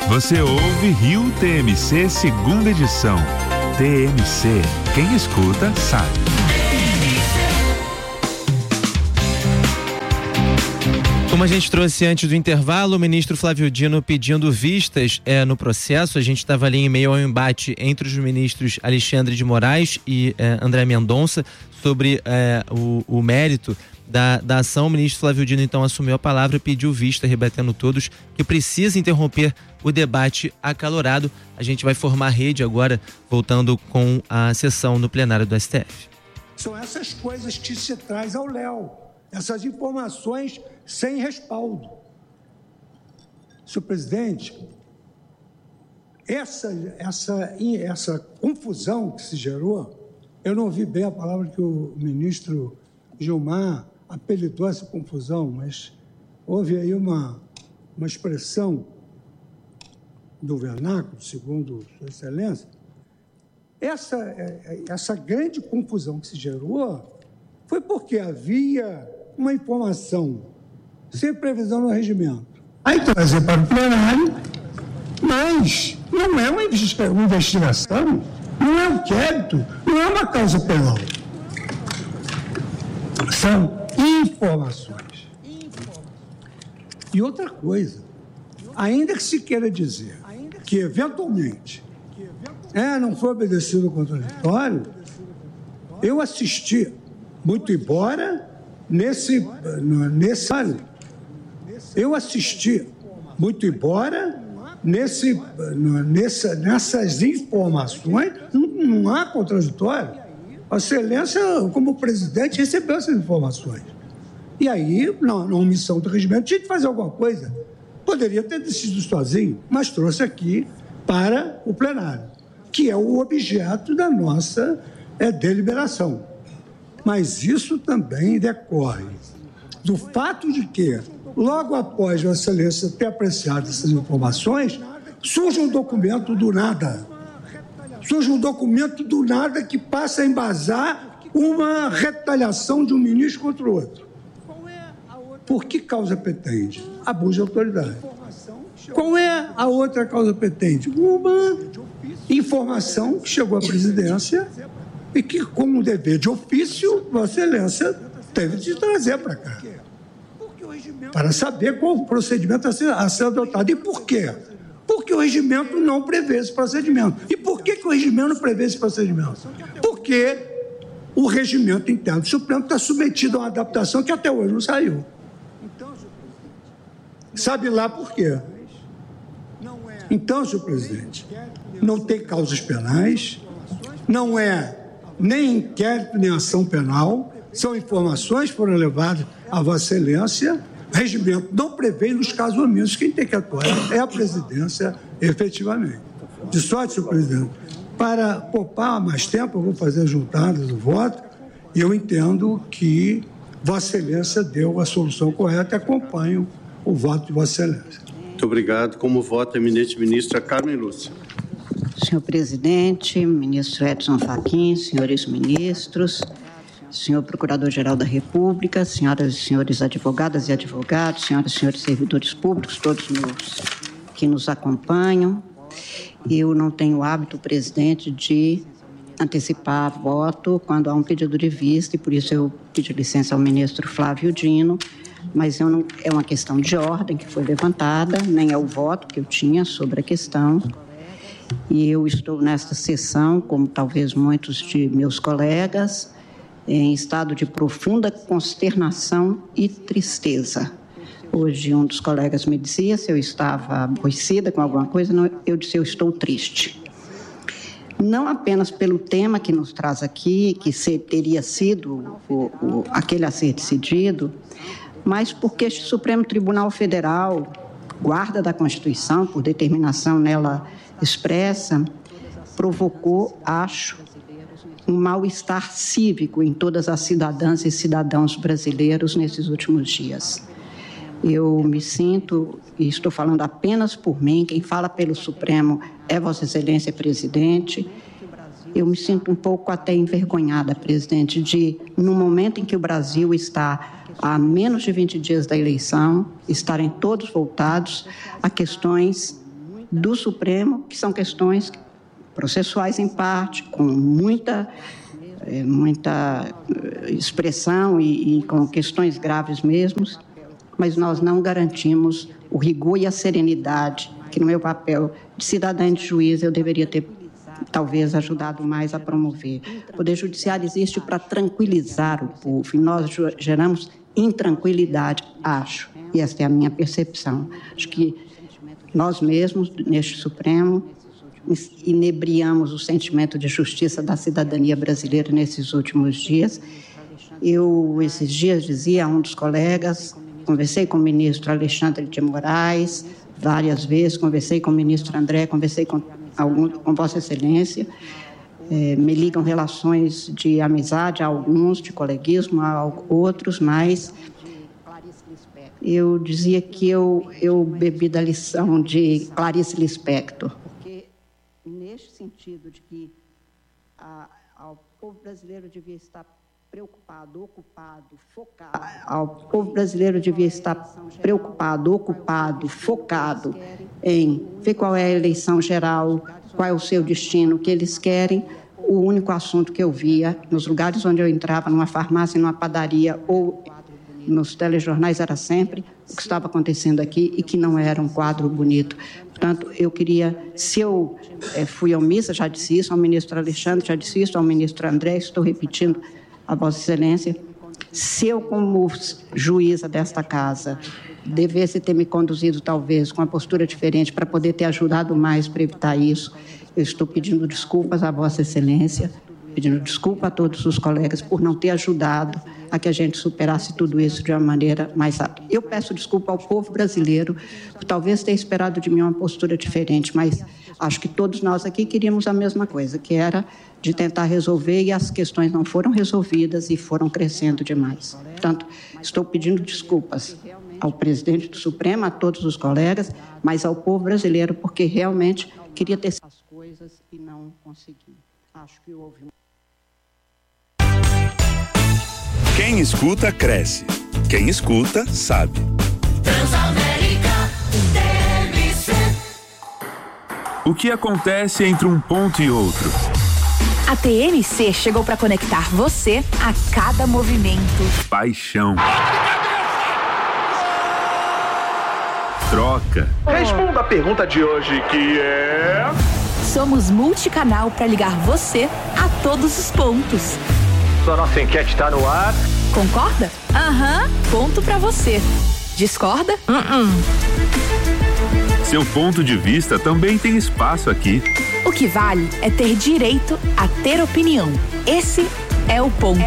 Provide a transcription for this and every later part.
Você ouve Rio TMC, segunda edição. TMC, quem escuta sabe. Como a gente trouxe antes do intervalo, o ministro Flávio Dino pedindo vistas no processo. A gente estava ali em meio ao embate entre os ministros Alexandre de Moraes e André Mendonça sobre o mérito da ação. O ministro Flávio Dino então assumiu a palavra e pediu vista, rebatendo todos que precisa interromper o debate acalorado. A gente vai formar rede agora, voltando com a sessão no plenário do STF. São essas coisas que se traz ao Léo, essas informações sem respaldo. Senhor presidente, essa confusão que se gerou, eu não ouvi bem a palavra que o ministro Gilmar apelidou essa confusão, mas houve aí uma expressão do vernáculo, segundo Sua Excelência. Essa grande confusão que se gerou foi porque havia uma informação sem previsão no regimento. Aí trazer para o plenário, mas não é uma investigação, não é um inquérito, não é uma causa penal. São informações. E outra coisa, ainda que se queira dizer que eventualmente não foi obedecido o contraditório, eu assisti, muito embora nessas informações não há contraditório. A Excelência, como presidente, recebeu essas informações. E aí, na omissão do regimento, tinha que fazer alguma coisa. Poderia ter decidido sozinho, mas trouxe aqui para o plenário, que é o objeto da nossa deliberação. Mas isso também decorre do fato de que, logo após a Excelência ter apreciado essas informações, surge um documento do nada. Surge um documento do nada que passa a embasar uma retaliação de um ministro contra o outro. Por que causa petente? Abuso de autoridade. Qual é a outra causa petente? Uma informação que chegou à presidência e que, como dever de ofício, Vossa Excelência teve de trazer para cá, para saber qual o procedimento a ser adotado. E por quê? Porque o regimento não prevê esse procedimento. E por que o regimento não prevê esse procedimento? Porque o regimento interno do Supremo está submetido a uma adaptação que até hoje não saiu. Sabe lá por quê? Então, senhor presidente, não tem causas penais, não é nem inquérito, nem ação penal, são informações que foram levadas a Vossa Excelência. O regimento não prevê nos casos omissos, quem tem que atuar é a presidência, efetivamente. De sorte, senhor presidente, para poupar mais tempo, eu vou fazer a juntada do voto, e eu entendo que Vossa Excelência deu a solução correta e acompanho o voto de Vossa Excelência. Muito obrigado. Como voto, a eminente ministra Carmen Lúcia. Senhor presidente, ministro Edson Fachin, senhores ministros, senhor Procurador-Geral da República, senhoras e senhores advogadas e advogados, senhoras e senhores servidores públicos, todos que nos acompanham. Eu não tenho o hábito, presidente, de antecipar voto quando há um pedido de vista, e por isso eu pedi licença ao ministro Flávio Dino, mas é uma questão de ordem que foi levantada, nem é o voto que eu tinha sobre a questão. E eu estou nesta sessão, como talvez muitos de meus colegas, em estado de profunda consternação e tristeza. Hoje um dos colegas me dizia se eu estava aborrecida com alguma coisa, eu disse eu estou triste. Não apenas pelo tema que nos traz aqui, que teria sido aquele a ser decidido, mas porque este Supremo Tribunal Federal, guarda da Constituição, por determinação nela expressa, provocou, acho, um mal-estar cívico em todas as cidadãs e cidadãos brasileiros nesses últimos dias. Eu me sinto, e estou falando apenas por mim, quem fala pelo Supremo é Vossa Excelência Presidente, eu me sinto um pouco até envergonhada, presidente, de, no momento em que o Brasil está a menos de 20 dias da eleição, estarem todos voltados a questões do Supremo, que são questões processuais em parte, com muita expressão e com questões graves mesmo, mas nós não garantimos o rigor e a serenidade que, no meu papel de cidadã e de juiz, eu deveria ter, talvez, ajudado mais a promover. O Poder Judiciário existe para tranquilizar o povo, e nós geramos intranquilidade, acho, e essa é a minha percepção. Acho que nós mesmos, neste Supremo, inebriamos o sentimento de justiça da cidadania brasileira nesses últimos dias. Eu, esses dias, dizia a um dos colegas, conversei com o ministro Alexandre de Moraes várias vezes, conversei com o ministro André, conversei com Vossa Excelência, me ligam relações de amizade a alguns, de coleguismo a outros, mas eu dizia que eu bebi da lição de Clarice Lispector. Porque, neste sentido de que ao povo brasileiro devia estar preocupado, ocupado, focado, ao povo brasileiro devia estar preocupado, ocupado, focado em ver qual é a eleição geral, qual é o seu destino, o que eles querem. O único assunto que eu via nos lugares onde eu entrava, numa farmácia, numa padaria ou nos telejornais, era sempre o que estava acontecendo aqui e que não era um quadro bonito. Portanto, eu queria, se eu fui omissa, já disse isso ao ministro Alexandre, já disse isso ao ministro André, estou repetindo a Vossa Excelência, se eu, como juíza desta casa, devesse ter me conduzido, talvez, com uma postura diferente para poder ter ajudado mais para evitar isso, eu estou pedindo desculpas a Vossa Excelência, pedindo desculpa a todos os colegas por não ter ajudado a que a gente superasse tudo isso de uma maneira mais rápida. Eu peço desculpa ao povo brasileiro por talvez ter esperado de mim uma postura diferente, mas acho que todos nós aqui queríamos a mesma coisa, que era de tentar resolver, e as questões não foram resolvidas e foram crescendo demais. Portanto, estou pedindo desculpas ao presidente do Supremo, a todos os colegas, mas ao povo brasileiro, porque realmente queria ter as coisas e não consegui. Acho que houve Quem escuta, cresce. Quem escuta, sabe. Transamérica TMC. O que acontece entre um ponto e outro? A TMC chegou para conectar você a cada movimento. Paixão. Troca. Responda a pergunta de hoje, que é... Somos multicanal para ligar você a todos os pontos. A nossa enquete está no ar. Concorda? Aham. Ponto para você. Discorda? Seu ponto de vista também tem espaço aqui. O que vale é ter direito a ter opinião. Esse é o ponto.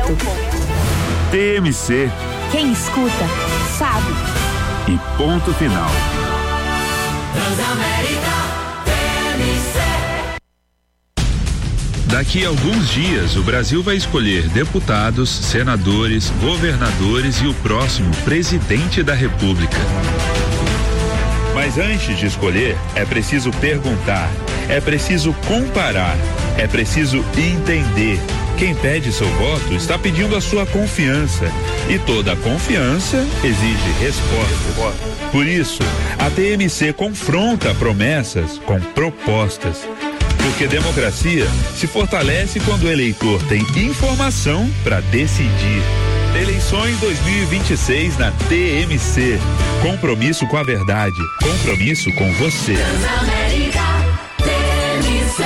TMC. Quem escuta, sabe. E ponto final. Transamérica TMC. Daqui a alguns dias, o Brasil vai escolher deputados, senadores, governadores e o próximo presidente da República. Mas antes de escolher, é preciso perguntar, é preciso comparar, é preciso entender. Quem pede seu voto está pedindo a sua confiança. E toda confiança exige resposta. Por isso, a TMC confronta promessas com propostas. Porque democracia se fortalece quando o eleitor tem informação para decidir. Eleições 2026 na TMC. Compromisso com a verdade. Compromisso com você. Transamérica TMC.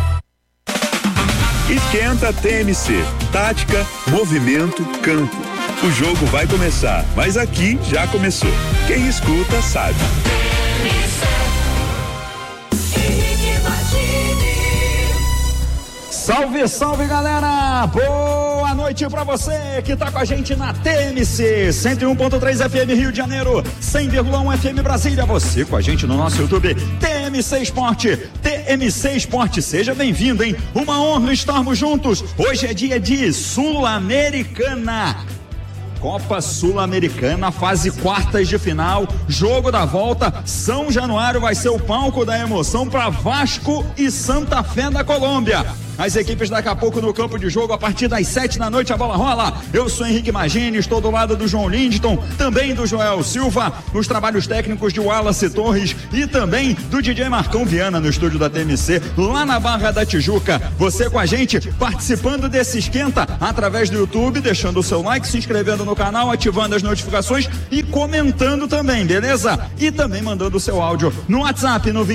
Esquenta TMC. Tática, movimento, campo. O jogo vai começar, mas aqui já começou. Quem escuta sabe. Salve, salve, galera! Boa noite pra você que tá com a gente na TMC 101.3 FM Rio de Janeiro, 100,1 FM Brasília. Você com a gente no nosso YouTube TMC Esporte. TMC Esporte, seja bem-vindo, hein? Uma honra estarmos juntos. Hoje é dia de Sul-Americana. Copa Sul-Americana, fase quartas de final, jogo da volta. São Januário vai ser o palco da emoção para Vasco e Santa Fé da Colômbia. As equipes daqui a pouco no campo de jogo, a partir das 7 da noite a bola rola. Eu sou Henrique Magini, estou do lado do João Lindton, também do Joel Silva, os trabalhos técnicos de Wallace Torres e também do DJ Marcão Viana no estúdio da TMC, lá na Barra da Tijuca. Você com a gente, participando desse esquenta através do YouTube, deixando o seu like, se inscrevendo no canal, ativando as notificações e comentando também, beleza? E também mandando o seu áudio no WhatsApp no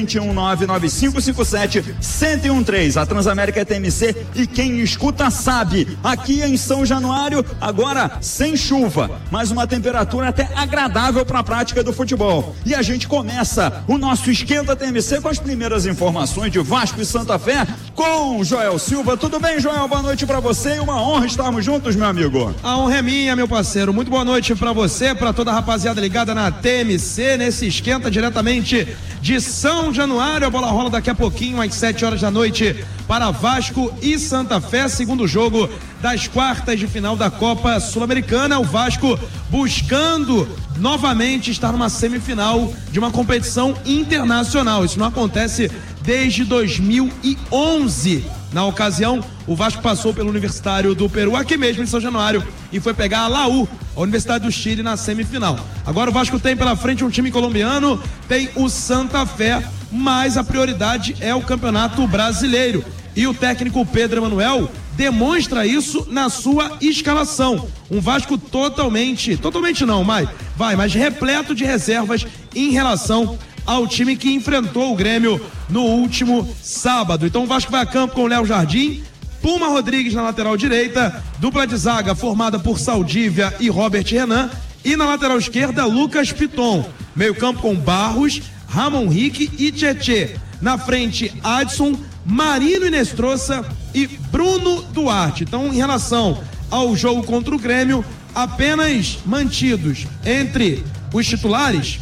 21995571013. A Transamérica é TMC e quem escuta sabe, aqui em São Januário, agora sem chuva, mas uma temperatura até agradável para a prática do futebol. E a gente começa o nosso esquenta TMC com as primeiras informações de Vasco e Santa Fé com Joel Silva. Tudo bem, Joel? Boa noite para você e uma honra estarmos juntos, meu amigo. A honra é minha, meu parceiro. Muito boa noite para você, para toda a rapaziada ligada na TMC, nesse esquenta diretamente de São Januário. A bola rola daqui a pouquinho, às 7 horas da noite, para Vasco e Santa Fé, segundo jogo das quartas de final da Copa Sul-Americana. O Vasco buscando novamente estar numa semifinal de uma competição internacional. Isso não acontece desde 2011. Na ocasião, o Vasco passou pelo Universitário do Peru, aqui mesmo em São Januário, e foi pegar a Laú, a Universidade do Chile, na semifinal. Agora o Vasco tem pela frente um time colombiano, tem o Santa Fé, mas a prioridade é o Campeonato Brasileiro. E o técnico Pedro Emanuel demonstra isso na sua escalação. Um Vasco totalmente não, mas repleto de reservas em relação ao time que enfrentou o Grêmio no último sábado. Então o Vasco vai a campo com o Léo Jardim, Puma Rodrigues na lateral direita, dupla de zaga formada por Saldívia e Robert Renan, e na lateral esquerda Lucas Piton. Meio campo com Barros, Ramon Rick e Tietê. Na frente, Adson, Marino Inestrosa e Bruno Duarte. Então, em relação ao jogo contra o Grêmio, apenas mantidos entre os titulares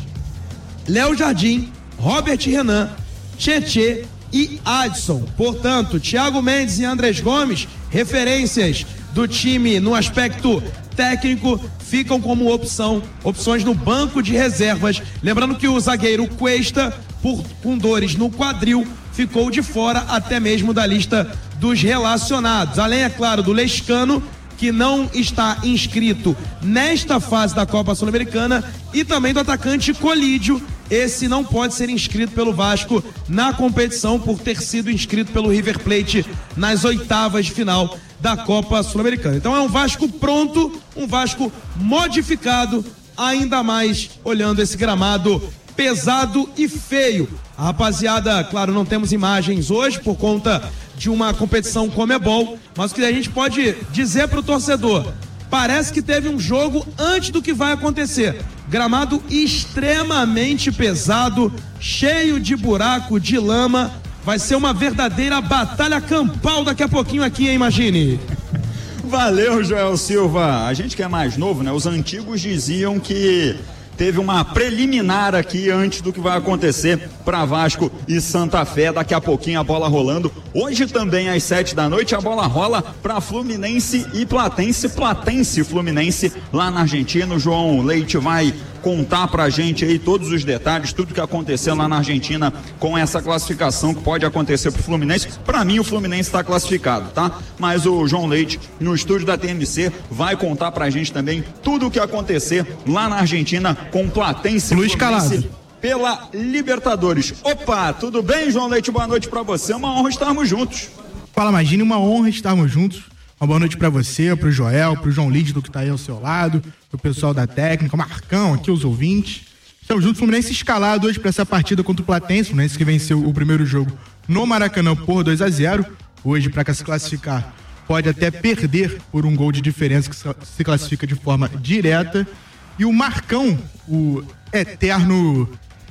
Léo Jardim, Robert Renan, Tietê e Adson. Portanto, Thiago Mendes e Andrés Gomes, referências do time no aspecto técnico, ficam como opções no banco de reservas. Lembrando que o zagueiro Cuesta, com dores no quadril, ficou de fora até mesmo da lista dos relacionados. Além, é claro, do Lescano, que não está inscrito nesta fase da Copa Sul-Americana, e também do atacante Colídio. Esse não pode ser inscrito pelo Vasco na competição por ter sido inscrito pelo River Plate nas oitavas de final da Copa Sul-Americana. Então é um Vasco pronto, um Vasco modificado, ainda mais olhando esse gramado pesado e feio. A rapaziada, claro, não temos imagens hoje por conta de uma competição Conmebol, mas o que a gente pode dizer pro torcedor, parece que teve um jogo antes do que vai acontecer. Gramado extremamente pesado, cheio de buraco, de lama. Vai ser uma verdadeira batalha campal daqui a pouquinho aqui, hein, Imagine? Valeu, Joel Silva. A gente que é mais novo, né? Os antigos diziam que teve uma preliminar aqui antes do que vai acontecer para Vasco e Santa Fé. Daqui a pouquinho a bola rolando. Hoje também às 7 da noite a bola rola para Fluminense e Platense e Fluminense lá na Argentina. O João Leite vai contar pra gente aí todos os detalhes, tudo que aconteceu lá na Argentina com essa classificação que pode acontecer pro Fluminense. Pra mim o Fluminense tá classificado, tá? Mas o João Leite, no estúdio da TMC, vai contar pra gente também tudo o que acontecer lá na Argentina com Platense e Fluminense pela Libertadores. Opa, tudo bem, João Leite? Boa noite pra você, uma honra estarmos juntos. Fala, Magine, uma honra estarmos juntos. Uma boa noite pra você, pro Joel, pro João Lídio que tá aí ao seu lado, pro pessoal da técnica, o Marcão, aqui os ouvintes. Estamos juntos, Fluminense escalado hoje pra essa partida contra o Platense, Fluminense que venceu o primeiro jogo no Maracanã por 2-0. Hoje, pra se classificar, pode até perder por um gol de diferença, que se classifica de forma direta. E o Marcão, o eterno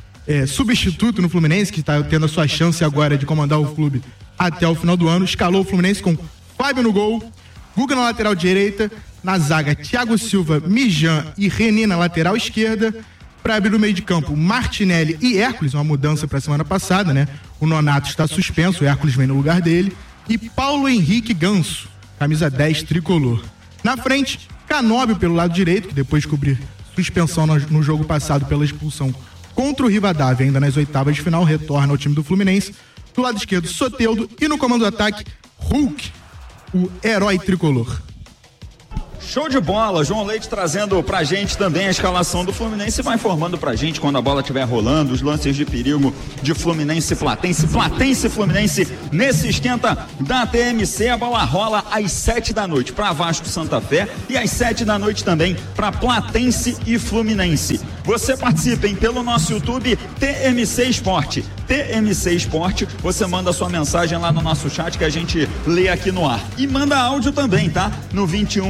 substituto no Fluminense, que tá tendo a sua chance agora de comandar o clube até o final do ano, escalou o Fluminense com Fábio no gol, Guga na lateral direita, na zaga Thiago Silva, Mijan e René na lateral esquerda. Para abrir o meio de campo, Martinelli e Hércules, uma mudança para a semana passada, né? O Nonato está suspenso, o Hércules vem no lugar dele. E Paulo Henrique Ganso, camisa 10 tricolor. Na frente, Canóbio pelo lado direito, que depois de cobrir suspensão no jogo passado pela expulsão contra o Rivadavia, ainda nas oitavas de final, retorna ao time do Fluminense. Do lado esquerdo, Soteldo, e no comando do ataque, Hulk, o herói tricolor. Show de bola, João Leite trazendo pra gente também a escalação do Fluminense, vai informando pra gente quando a bola estiver rolando, os lances de perigo de Fluminense e Fluminense nesse esquenta da TMC. A bola rola às 7 da noite pra Vasco Santa Fé e às 7 da noite também pra Platense e Fluminense. Você participa pelo nosso YouTube TMC Esporte. TMC Esporte, você manda sua mensagem lá no nosso chat que a gente lê aqui no ar. E manda áudio também, tá? No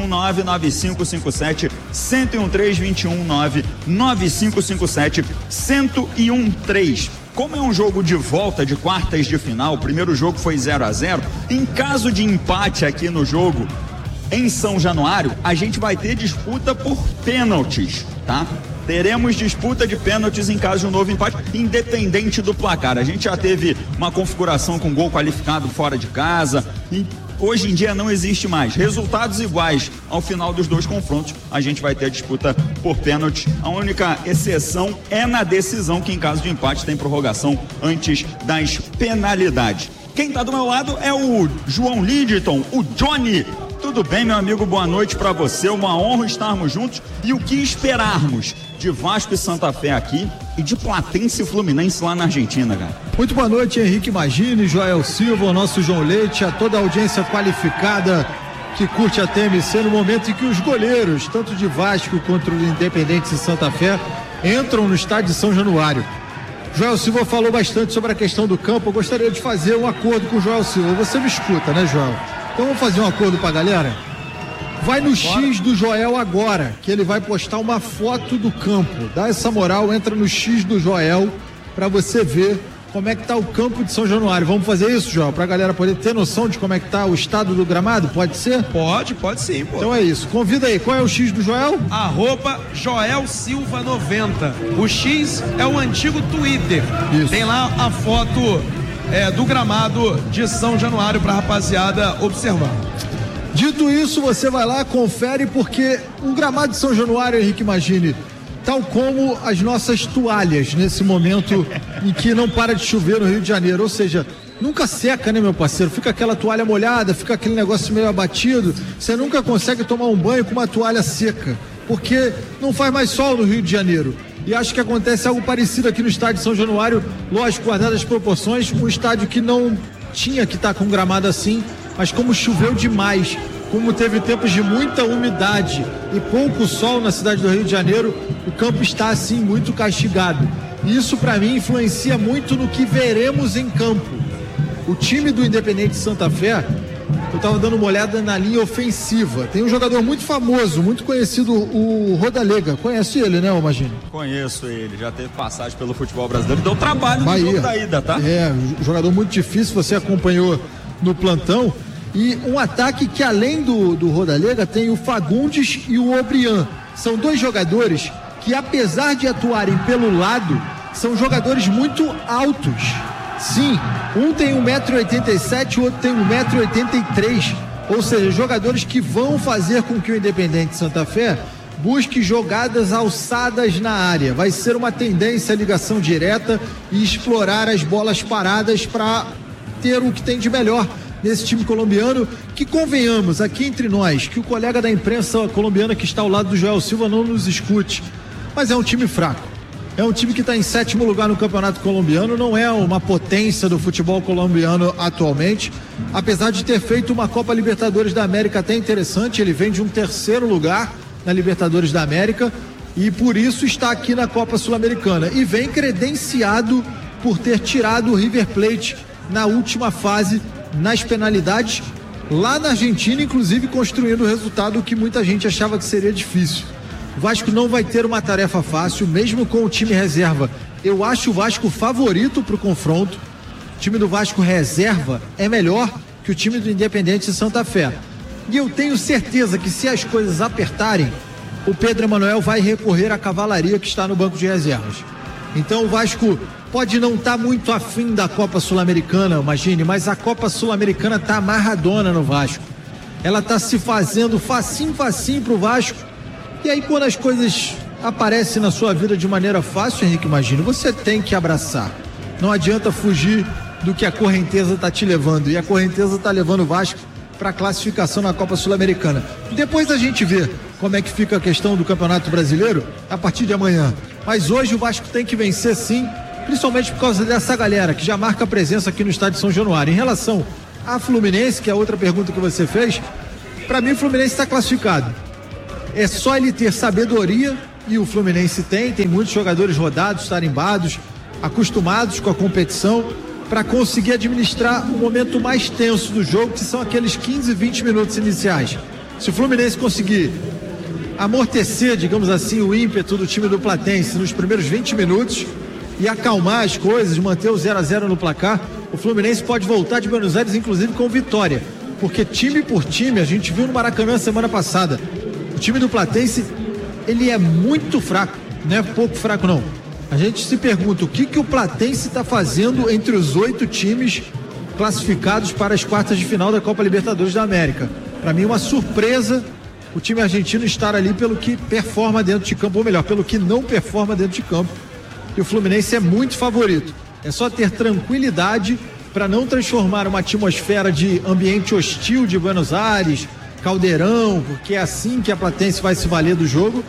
2199557 1013, 2199557 1013. Como é um jogo de volta de quartas de final, o primeiro jogo foi 0-0, em caso de empate aqui no jogo em São Januário, a gente vai ter disputa por pênaltis, tá? Teremos disputa de pênaltis em caso de um novo empate, independente do placar. A gente já teve uma configuração com gol qualificado fora de casa e hoje em dia não existe mais. Resultados iguais ao final dos dois confrontos, a gente vai ter a disputa por pênalti. A única exceção é na decisão, que em caso de empate tem prorrogação antes das penalidades. Quem tá do meu lado é o João Lidton, o Johnny. Tudo bem, meu amigo? Boa noite pra você. Uma honra estarmos juntos. E o que esperarmos de Vasco e Santa Fé aqui e de Platense e Fluminense lá na Argentina, cara? Muito boa noite, Henrique Magini, Joel Silva, o nosso João Leite, a toda a audiência qualificada que curte a TMC no momento em que os goleiros, tanto de Vasco quanto do Independente e Santa Fé, entram no estádio de São Januário. Joel Silva falou bastante sobre a questão do campo. Eu gostaria de fazer um acordo com o Joel Silva. Você me escuta, né, Joel? Então vamos fazer um acordo pra galera? Vai no X do Joel agora, que ele vai postar uma foto do campo. Dá essa moral, entra no X do Joel pra você ver como é que tá o campo de São Januário. Vamos fazer isso, Joel, pra galera poder ter noção de como é que tá o estado do gramado? Pode ser? Pode sim, pô. Então é isso. Convida aí. Qual é o X do Joel? @JoelSilva90. O X é o antigo Twitter. Isso. Tem lá a foto do gramado de São Januário pra rapaziada observar. Dito isso, você vai lá, confere, porque o gramado de São Januário, Henrique Magini, tal como as nossas toalhas nesse momento em que não para de chover no Rio de Janeiro, ou seja, nunca seca, né, meu parceiro? Fica aquela toalha molhada, fica aquele negócio meio abatido, você nunca consegue tomar um banho com uma toalha seca, porque não faz mais sol no Rio de Janeiro. E acho que acontece algo parecido aqui no estádio de São Januário, lógico, guardadas as proporções, um estádio que não tinha que estar com gramado assim, mas como choveu demais, como teve tempos de muita umidade e pouco sol na cidade do Rio de Janeiro, o campo está assim muito castigado. E isso para mim influencia muito no que veremos em campo. O time do Independente Santa Fé, eu estava dando uma olhada na linha ofensiva. Tem um jogador muito famoso, muito conhecido, o Rodalega. Conhece ele, né, Magini? Conheço ele, já teve passagem pelo futebol brasileiro, deu trabalho no jogo da ida, tá? É, jogador muito difícil, você acompanhou no plantão. E um ataque que, além do Rodalega, tem o Fagundes e o Obrian. São dois jogadores que, apesar de atuarem pelo lado, são jogadores muito altos. Sim, um tem 1,87 m, o outro tem 1,83 m. Ou seja, jogadores que vão fazer com que o Independente Santa Fé busque jogadas alçadas na área. Vai ser uma tendência a ligação direta e explorar as bolas paradas para ter o que tem de melhor nesse time colombiano, que convenhamos aqui entre nós, que o colega da imprensa colombiana que está ao lado do Joel Silva não nos escute, mas é um time fraco. É um time que está em 7º lugar no campeonato colombiano, não é uma potência do futebol colombiano atualmente, apesar de ter feito uma Copa Libertadores da América até interessante. Ele vem de um 3º lugar na Libertadores da América e por isso está aqui na Copa Sul-Americana e vem credenciado por ter tirado o River Plate na última fase nas penalidades lá na Argentina, inclusive construindo o resultado que muita gente achava que seria difícil. O Vasco não vai ter uma tarefa fácil, mesmo com o time reserva. Eu acho o Vasco favorito para o confronto. O time do Vasco reserva é melhor que o time do Independente Santa Fé. E eu tenho certeza que, se as coisas apertarem, o Pedro Emanuel vai recorrer à cavalaria que está no banco de reservas. Então o Vasco pode não estar muito afim da Copa Sul-Americana, imagine, mas a Copa Sul-Americana está amarradona no Vasco. Ela está se fazendo facinho pro Vasco. E aí, quando as coisas aparecem na sua vida de maneira fácil, Henrique, imagina, você tem que abraçar. Não adianta fugir do que a correnteza está te levando. E a correnteza está levando o Vasco para a classificação na Copa Sul-Americana. Depois a gente vê como é que fica a questão do Campeonato Brasileiro a partir de amanhã. Mas hoje o Vasco tem que vencer sim, principalmente por causa dessa galera que já marca presença aqui no estádio São Januário. Em relação a Fluminense, que é a outra pergunta que você fez, para mim o Fluminense está classificado. É só ele ter sabedoria, e o Fluminense tem muitos jogadores rodados, tarimbados, acostumados com a competição, para conseguir administrar o momento mais tenso do jogo, que são aqueles 15, 20 minutos iniciais. Se o Fluminense conseguir amortecer, digamos assim, o ímpeto do time do Platense nos primeiros 20 minutos e acalmar as coisas, manter o 0-0 no placar, o Fluminense pode voltar de Buenos Aires, inclusive com vitória. Porque time por time, a gente viu no Maracanã semana passada, o time do Platense, ele é muito fraco, não é pouco fraco não. A gente se pergunta o que o Platense está fazendo entre os 8 times classificados para as quartas de final da Copa Libertadores da América. Para mim, uma surpresa o time argentino estar ali pelo que performa dentro de campo, ou melhor, pelo que não performa dentro de campo. E o Fluminense é muito favorito. É só ter tranquilidade para não transformar uma atmosfera de ambiente hostil de Buenos Aires, Caldeirão, porque é assim que a Platense vai se valer do jogo.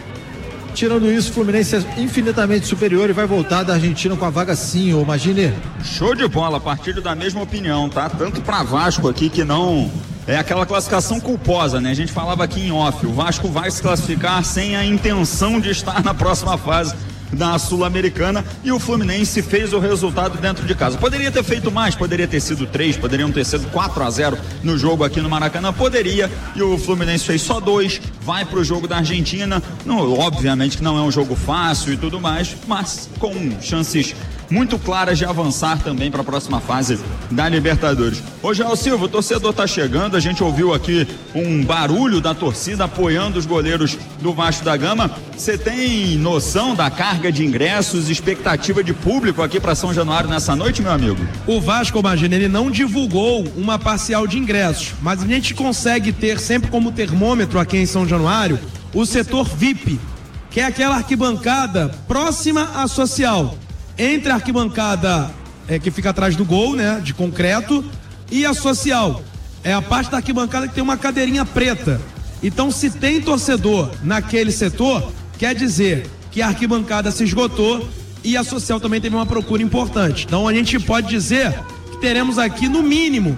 Tirando isso, o Fluminense é infinitamente superior e vai voltar da Argentina com a vaga sim, ô Magine. Show de bola, partilho da mesma opinião, tá? Tanto para Vasco aqui, que não é aquela classificação culposa, né? A gente falava aqui em off, o Vasco vai se classificar sem a intenção de estar na próxima fase da Sul-Americana, e o Fluminense fez o resultado dentro de casa. Poderia ter feito mais, poderia ter sido 3, poderiam ter sido 4-0 no jogo aqui no Maracanã, poderia, e o Fluminense fez só 2, vai pro jogo da Argentina. Não, obviamente que não é um jogo fácil e tudo mais, mas com chances muito claras de avançar também para a próxima fase da Libertadores. Ô João Silva, o torcedor tá chegando, a gente ouviu aqui um barulho da torcida apoiando os goleiros do Vasco da Gama. Você tem noção da carga de ingressos, expectativa de público aqui para São Januário nessa noite, meu amigo? O Vasco, imagina, ele não divulgou uma parcial de ingressos, mas a gente consegue ter sempre como termômetro aqui em São Januário o setor VIP, que é aquela arquibancada próxima à social, entre a arquibancada que fica atrás do gol, né, de concreto, e a social. É a parte da arquibancada que tem uma cadeirinha preta. Então, se tem torcedor naquele setor, quer dizer que a arquibancada se esgotou e a social também teve uma procura importante. Então, a gente pode dizer que teremos aqui no mínimo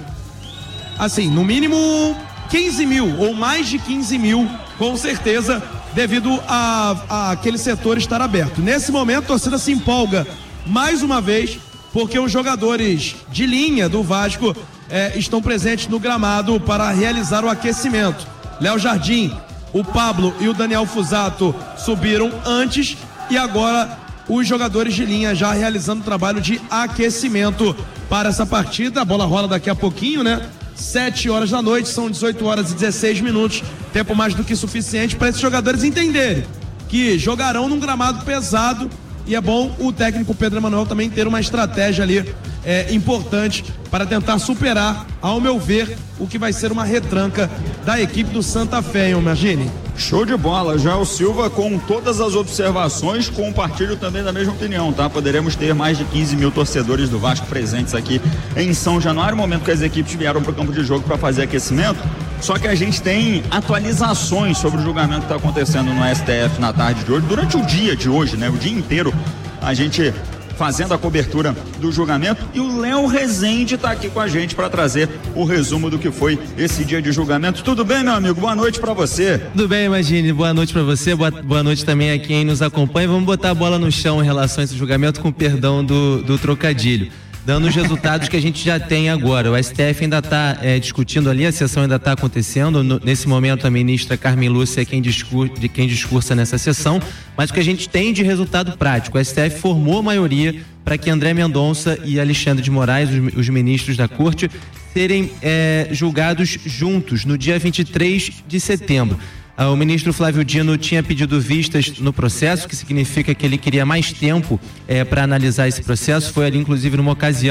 15 mil ou mais de 15 mil, com certeza, devido a aquele setor estar aberto. Nesse momento, a torcida se empolga mais uma vez, porque os jogadores de linha do Vasco estão presentes no gramado para realizar o aquecimento. Léo Jardim, o Pablo e o Daniel Fusato subiram antes, e agora os jogadores de linha já realizando o trabalho de aquecimento para essa partida. A bola rola daqui a pouquinho, né? 7 horas da noite, são 18 horas e 16 minutos, tempo mais do que suficiente para esses jogadores entenderem que jogarão num gramado pesado. E é bom o técnico Pedro Emanuel também ter uma estratégia ali importante para tentar superar, ao meu ver, o que vai ser uma retranca da equipe do Santa Fé, imagine. Show de bola, já o Silva, com todas as observações, compartilho também da mesma opinião, tá? Poderemos ter mais de 15 mil torcedores do Vasco presentes aqui em São Januário, no momento que as equipes vieram para o campo de jogo para fazer aquecimento. Só que a gente tem atualizações sobre o julgamento que está acontecendo no STF na tarde de hoje, durante o dia de hoje, né? O dia inteiro a gente fazendo a cobertura do julgamento, e o Léo Rezende está aqui com a gente para trazer o resumo do que foi esse dia de julgamento. Tudo bem, meu amigo? Boa noite para você. Tudo bem, Imagine. Boa noite para você, boa noite também a quem nos acompanha. Vamos botar a bola no chão em relação a esse julgamento, com perdão do trocadilho, dando os resultados que a gente já tem agora. O STF ainda está discutindo ali, a sessão ainda está acontecendo. Nesse momento, a ministra Carmen Lúcia é quem discursa nessa sessão, mas o que a gente tem de resultado prático: o STF formou a maioria para que André Mendonça e Alexandre de Moraes, os ministros da corte, serem julgados juntos no dia 23 de setembro. O ministro Flávio Dino tinha pedido vistas no processo, que significa que ele queria mais tempo para analisar esse processo. Foi ali, inclusive, numa ocasião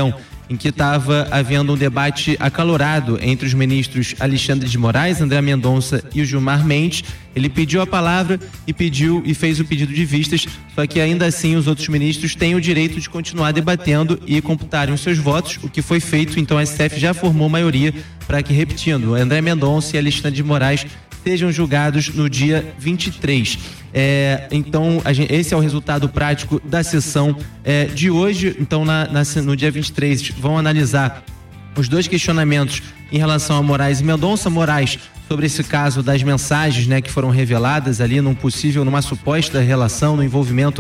em que estava havendo um debate acalorado entre os ministros Alexandre de Moraes, André Mendonça e o Gilmar Mendes. Ele pediu a palavra e fez o pedido de vistas, só que ainda assim os outros ministros têm o direito de continuar debatendo e computarem os seus votos, o que foi feito. Então a STF já formou maioria para que, repetindo, André Mendonça e Alexandre de Moraes sejam julgados no dia 23. Então, esse é o resultado prático da sessão de hoje. Então, no dia 23, vão analisar os dois questionamentos em relação a Moraes e Mendonça. Moraes, sobre esse caso das mensagens, né, que foram reveladas ali numa suposta relação, no envolvimento